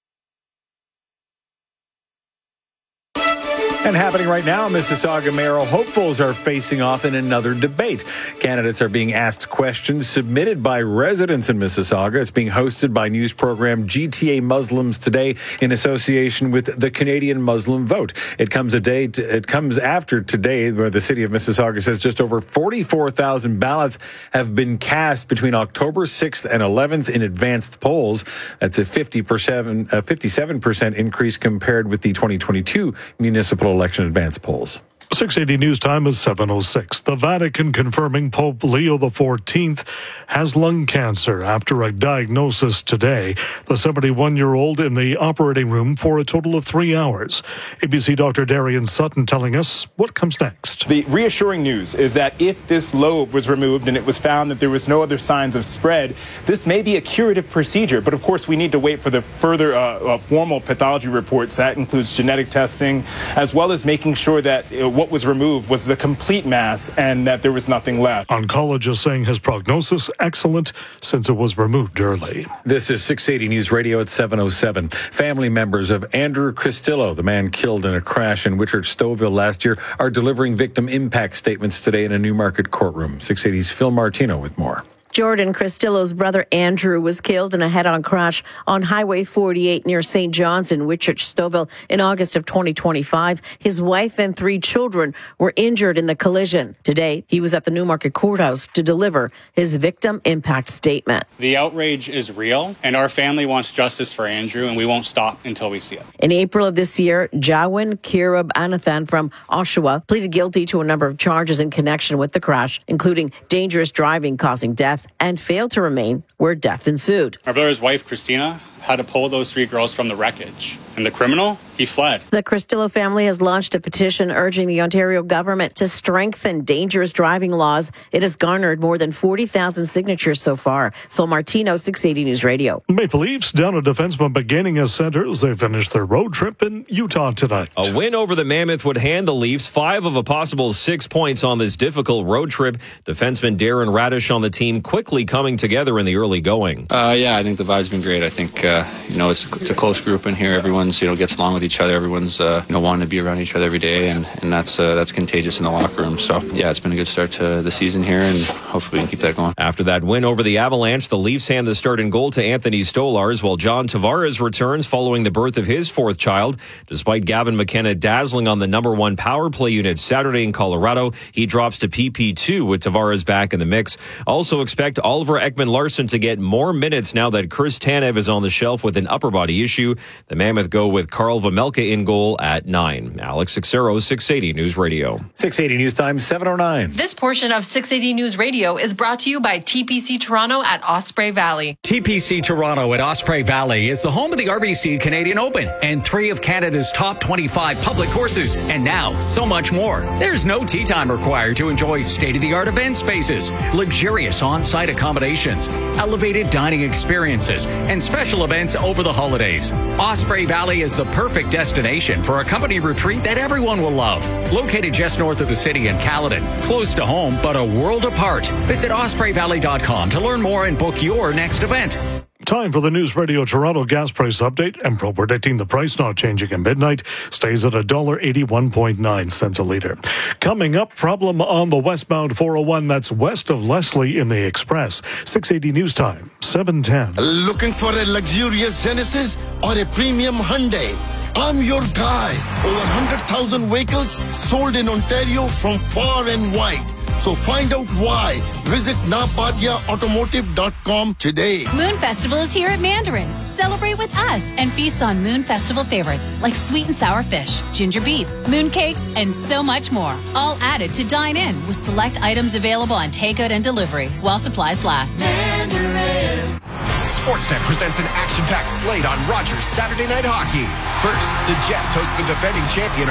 And happening right now, Mississauga mayoral hopefuls are facing off in another debate. Candidates are being asked questions submitted by residents in Mississauga. It's being hosted by news program GTA Muslims Today in association with the Canadian Muslim Vote. It comes after today, where the city of Mississauga says just over 44,000 ballots have been cast between October 6th and 11th in advanced polls. That's a 57% increase compared with the 2022 municipal election advance polls. 680 News Time is 7:06. The Vatican confirming Pope Leo XIV has lung cancer after a diagnosis today. The 71-year-old in the operating room for a total of 3 hours. ABC Dr. Darian Sutton telling us what comes next. The reassuring news is that if this lobe was removed and it was found that there was no other signs of spread, this may be a curative procedure. But of course, we need to wait for the further formal pathology reports. That includes genetic testing, as well as making sure that what was removed was the complete mass and that there was nothing left. Oncologist saying his prognosis excellent since it was removed early. This is 680 News Radio at 7:07. Family members of Andrew Cristillo, the man killed in a crash in Whitchurch Stouffville last year, are delivering victim impact statements today in a Newmarket courtroom. 680's Phil Martino with more. Jordan Cristillo's brother Andrew was killed in a head-on crash on Highway 48 near St. John's in Whitchurch Stouffville in August of 2025. His wife and 3 children were injured in the collision. Today, he was at the Newmarket Courthouse to deliver his victim impact statement. The outrage is real, and our family wants justice for Andrew, and we won't stop until we see it. In April of this year, Jawin Kirabanathan from Oshawa pleaded guilty to a number of charges in connection with the crash, including dangerous driving causing death, and failed to remain where death ensued. My brother's wife, Christina, had to pull those 3 girls from the wreckage. And the criminal, he fled. The Cristillo family has launched a petition urging the Ontario government to strengthen dangerous driving laws. It has garnered more than 40,000 signatures so far. Phil Martino, 680 News Radio. Maple Leafs down a defenseman beginning as center as they finish their road trip in Utah tonight. A win over the Mammoth would hand the Leafs 5 of a possible 6 points on this difficult road trip. Defenseman Darren Radish on the team quickly coming together in the early going. Yeah, I think the vibe's been great. I think, it's a close group in here. Everyone's, gets along with each other. Everyone's, wanting to be around each other every day, and that's contagious in the locker room. So, yeah, it's been a good start to the season here, and hopefully we can keep that going. After that win over the Avalanche, the Leafs hand the start and goal to Anthony Stolarz, while John Tavares returns following the birth of his 4th child. Despite Gavin McKenna dazzling on the number 1 power play unit Saturday in Colorado, he drops to PP2 with Tavares back in the mix. Also expect Oliver Ekman-Larsson to get more minutes now that Chris Tanev is on the show. shelf with an upper body issue. The Mammoth go with Carl Vamelka in goal at 9. Alex Sixero, 680 News Radio. 680 News Time, 7:09. This portion of 680 News Radio is brought to you by TPC Toronto at Osprey Valley. TPC Toronto at Osprey Valley is the home of the RBC Canadian Open and 3 of Canada's top 25 public courses. And now, so much more. There's no tee time required to enjoy state-of-the-art event spaces, luxurious on-site accommodations, elevated dining experiences, and special events over the holidays. Osprey Valley is the perfect destination for a company retreat that everyone will love. Located just north of the city in Caledon, close to home, but a world apart. Visit ospreyvalley.com to learn more and book your next event. Time for the News Radio Toronto gas price update. Empro predicting the price not changing at midnight stays at $1.81.9 a litre. Coming up, problem on the westbound 401 that's west of Leslie in the Express. 680 News Time, 7:10. Looking for a luxurious Genesis or a premium Hyundai? I'm your guy. Over 100,000 vehicles sold in Ontario from far and wide. So find out why. Visit napatiaautomotive.com today. Moon Festival is here at Mandarin. Celebrate with us and feast on Moon Festival favorites like sweet and sour fish, ginger beef, moon cakes, and so much more. All added to dine in with select items available on takeout and delivery while supplies last. Mandarin. Sportsnet presents an action-packed slate on Rogers Saturday Night Hockey. First, the Jets host the defending champion